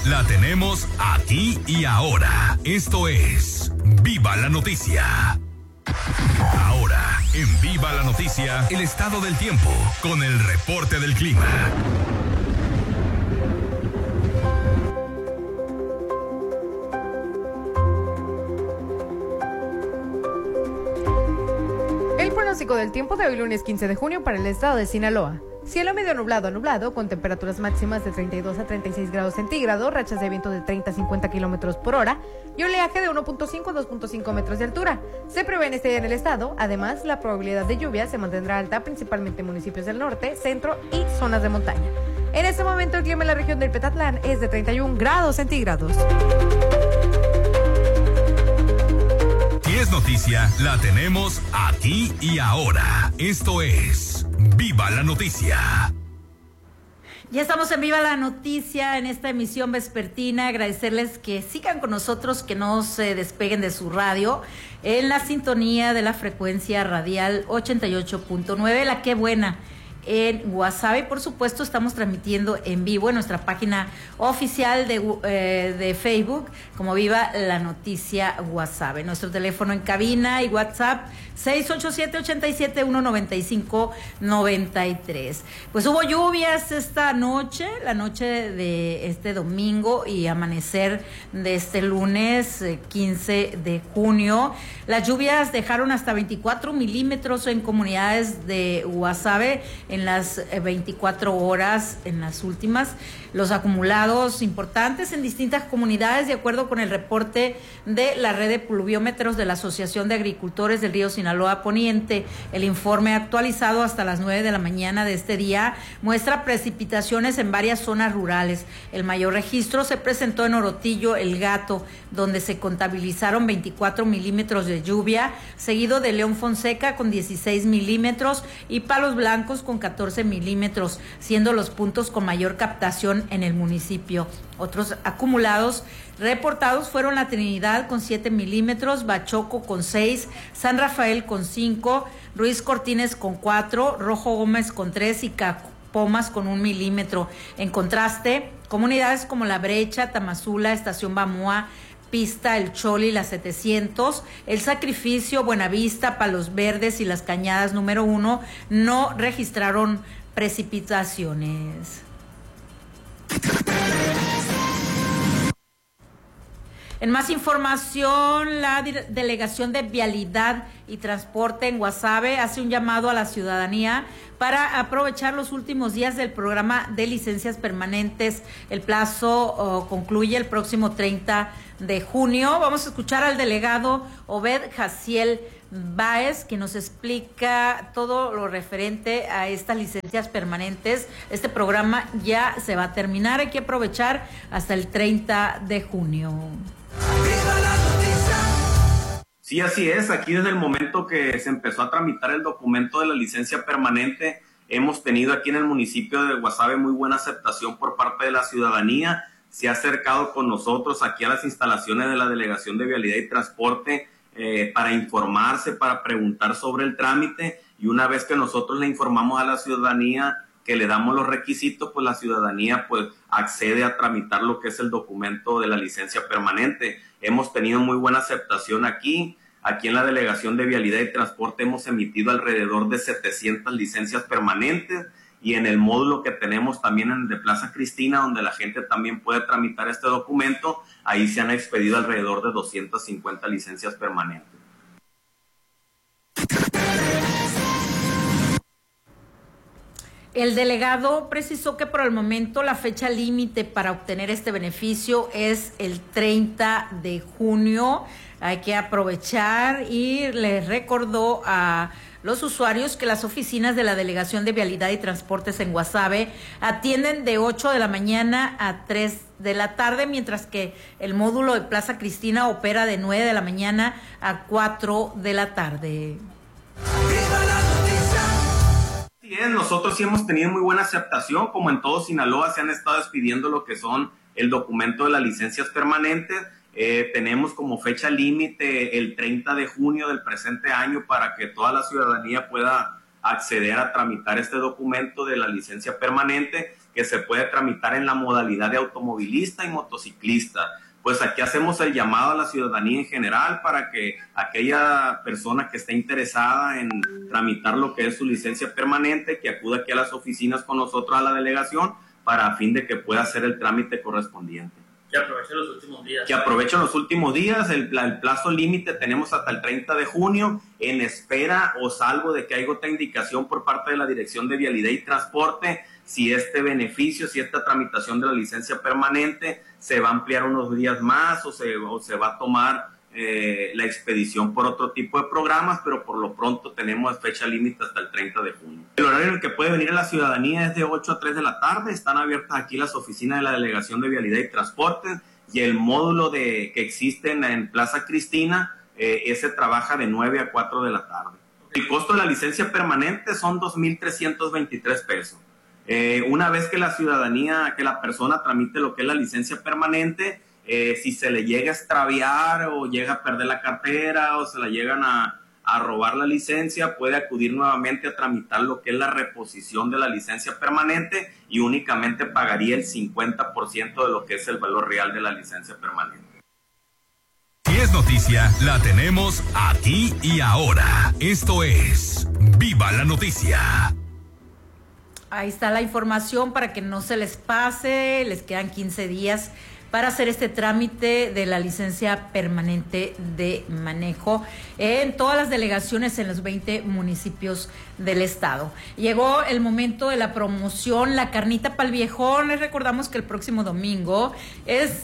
La tenemos aquí y ahora. Esto es Viva la Noticia. Ahora, en Viva la Noticia, el estado del tiempo con el reporte del clima. El pronóstico del tiempo de hoy lunes 15 de junio para el estado de Sinaloa. Cielo medio nublado a nublado, con temperaturas máximas de 32 a 36 grados centígrados, rachas de viento de 30 a 50 kilómetros por hora y oleaje de 1.5 a 2.5 metros de altura. Se prevé en este día en el estado. Además, la probabilidad de lluvia se mantendrá alta, principalmente en municipios del norte, centro y zonas de montaña. En este momento, el clima en la región del Petatlán es de 31 grados centígrados. Si es noticia, la tenemos aquí y ahora. Esto es Viva la Noticia. Ya estamos en Viva la Noticia en esta emisión vespertina. Agradecerles que sigan con nosotros, que no se despeguen de su radio en la sintonía de la frecuencia radial 88.9, la que buena. En Guasave, por supuesto, estamos transmitiendo en vivo en nuestra página oficial de Facebook como Viva la Noticia Guasave. Nuestro teléfono en cabina y WhatsApp 687-87-195-93. Pues hubo lluvias esta noche, la noche de este domingo y amanecer de este lunes 15 de junio. Las lluvias dejaron hasta 24 milímetros en comunidades de Guasave en las 24 horas, en las últimas. Los acumulados importantes en distintas comunidades, de acuerdo con el reporte de la red de pluviómetros de la Asociación de Agricultores del Río Sinaloa Poniente. El informe actualizado hasta las 9 de la mañana de este día muestra precipitaciones en varias zonas rurales. El mayor registro se presentó en Orotillo, El Gato, donde se contabilizaron 24 milímetros de lluvia, seguido de León Fonseca con 16 milímetros y Palos Blancos con 14 milímetros, siendo los puntos con mayor captación en el municipio. Otros acumulados reportados fueron La Trinidad con 7 milímetros, Bachoco con 6, San Rafael con 5, Ruiz Cortines con 4, Rojo Gómez con 3 y Capomas con 1 milímetro. En contraste, comunidades como La Brecha, Tamazula, Estación Bamúa, Pista, El Choli, La 700, El Sacrificio, Buenavista, Palos Verdes y Las Cañadas número 1 no registraron precipitaciones. En más información, la Delegación de Vialidad y Transporte en Guasave hace un llamado a la ciudadanía para aprovechar los últimos días del programa de licencias permanentes. El plazo concluye el próximo 30 de junio. Vamos a escuchar al delegado Obed Jaciel Báez, que nos explica todo lo referente a estas licencias permanentes. Este programa ya se va a terminar, hay que aprovechar hasta el 30 de junio. Sí, así es. Aquí desde el momento que se empezó a tramitar el documento de la licencia permanente, hemos tenido aquí en el municipio de Guasave muy buena aceptación por parte de la ciudadanía. Se ha acercado con nosotros aquí a las instalaciones de la Delegación de Vialidad y Transporte para informarse, para preguntar sobre el trámite, y una vez que nosotros le informamos a la ciudadanía que le damos los requisitos, pues la ciudadanía pues accede a tramitar lo que es el documento de la licencia permanente. Hemos tenido muy buena aceptación aquí en la Delegación de Vialidad y Transporte hemos emitido alrededor de 700 licencias permanentes, y en el módulo que tenemos también en el de Plaza Cristina, donde la gente también puede tramitar este documento, ahí se han expedido alrededor de 250 licencias permanentes. El delegado precisó que por el momento la fecha límite para obtener este beneficio es el 30 de junio. Hay que aprovechar, y les recordó a los usuarios que las oficinas de la Delegación de Vialidad y Transportes en Guasave atienden de 8 de la mañana a 3 de la tarde, mientras que el módulo de Plaza Cristina opera de 9 de la mañana a 4 de la tarde. Nosotros sí hemos tenido muy buena aceptación, como en todo Sinaloa se han estado despidiendo lo que son el documento de las licencias permanentes. Tenemos como fecha límite el 30 de junio del presente año para que toda la ciudadanía pueda acceder a tramitar este documento de la licencia permanente. que se puede tramitar en la modalidad de automovilista y motociclista. Pues aquí hacemos el llamado a la ciudadanía en general para que aquella persona que esté interesada en tramitar lo que es su licencia permanente, que acuda aquí a las oficinas con nosotros a la delegación para a fin de que pueda hacer el trámite correspondiente. Que aprovechen los últimos días. Que aprovechen los últimos días, el plazo límite tenemos hasta el 30 de junio, en espera o salvo de que haya otra indicación por parte de la Dirección de Vialidad y Transporte, si este beneficio, si esta tramitación de la licencia permanente se va a ampliar unos días más o se va a tomar la expedición por otro tipo de programas, pero por lo pronto tenemos fecha límite hasta el 30 de junio. El horario en el que puede venir a la ciudadanía es de 8 a 3 de la tarde, están abiertas aquí las oficinas de la Delegación de Vialidad y Transporte y el módulo que existe en Plaza Cristina, ese trabaja de 9 a 4 de la tarde. El costo de la licencia permanente son 2,323 pesos. Una vez que la persona tramite lo que es la licencia permanente, si se le llega a extraviar o llega a perder la cartera o se la llegan a robar la licencia, puede acudir nuevamente a tramitar lo que es la reposición de la licencia permanente y únicamente pagaría el 50% de lo que es el valor real de la licencia permanente. Si es noticia, la tenemos aquí y ahora. Esto es Viva la Noticia. Ahí está la información para que no se les pase, les quedan 15 días para hacer este trámite de la licencia permanente de manejo en todas las delegaciones en los 20 municipios del estado. Llegó el momento de la promoción, la carnita pa'l viejón. Les recordamos que el próximo domingo es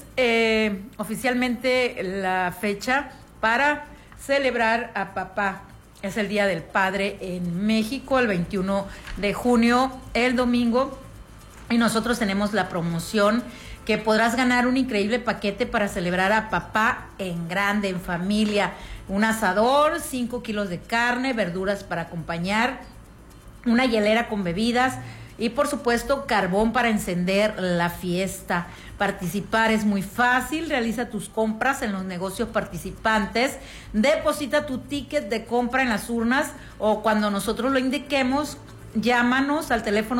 oficialmente la fecha para celebrar a papá. Es el Día del Padre en México, el 21 de junio, el domingo, y nosotros tenemos la promoción que podrás ganar un increíble paquete para celebrar a papá en grande, en familia. Un asador, 5 kilos de carne, verduras para acompañar, una hielera con bebidas y, por supuesto, carbón para encender la fiesta. Participar es muy fácil, realiza tus compras en los negocios participantes, deposita tu ticket de compra en las urnas o cuando nosotros lo indiquemos, llámanos al teléfono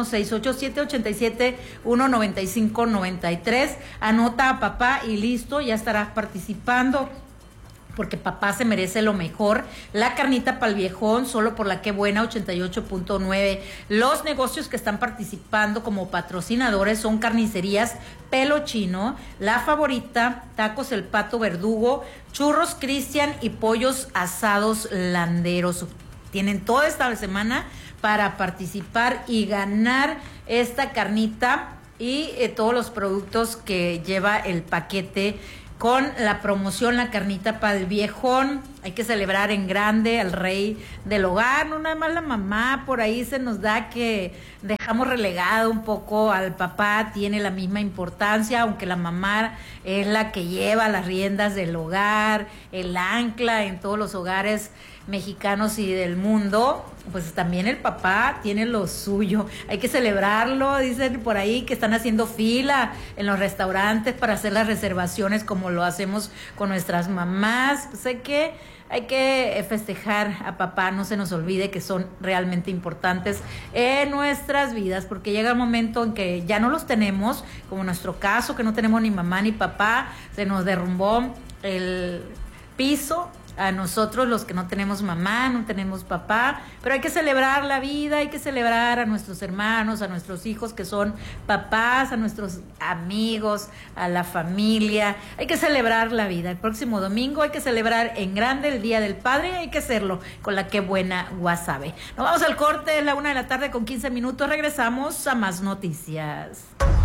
687-87-195-93, anota a papá y listo, ya estarás participando, porque papá se merece lo mejor. La carnita pa'l viejón, solo por la que buena, 88.9. Los negocios que están participando como patrocinadores son Carnicerías Pelo Chino, La Favorita, Tacos El Pato Verdugo, Churros Cristian y Pollos Asados Landeros. Tienen toda esta semana para participar y ganar esta carnita y todos los productos que lleva el paquete con la promoción, la carnita pa'l viejón. Hay que celebrar en grande al rey del hogar, no nada más la mamá. Por ahí se nos da que dejamos relegado un poco al papá, tiene la misma importancia, aunque la mamá es la que lleva las riendas del hogar, el ancla en todos los hogares mexicanos y del mundo, pues también el papá tiene lo suyo. Hay que celebrarlo. Dicen por ahí que están haciendo fila en los restaurantes para hacer las reservaciones como lo hacemos con nuestras mamás. Pues hay que festejar a papá, no se nos olvide que son realmente importantes en nuestras vidas, porque llega el momento en que ya no los tenemos, como en nuestro caso, que no tenemos ni mamá ni papá, se nos derrumbó el piso a nosotros los que no tenemos mamá, no tenemos papá, pero hay que celebrar la vida, hay que celebrar a nuestros hermanos, a nuestros hijos que son papás, a nuestros amigos, a la familia, hay que celebrar la vida. El próximo domingo hay que celebrar en grande el Día del Padre, hay que hacerlo con la que buena Guasave. Nos vamos al corte, es la 1:15 p.m, regresamos a más noticias.